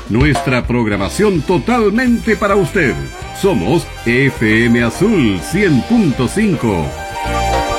Nuestra programación totalmente para usted. Somos FM Azul 100.5.